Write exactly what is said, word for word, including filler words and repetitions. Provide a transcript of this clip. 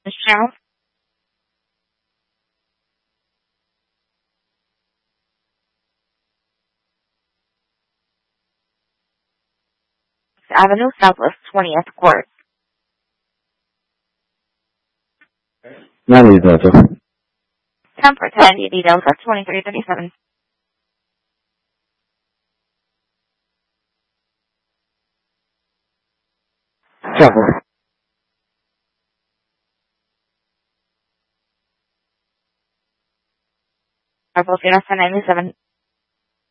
Michelle Avenue, Southwest twentieth Court. 哪里的？这 ten for ten, details are twenty-three thirty-seven. 这会儿 Are both units ten ninety-seven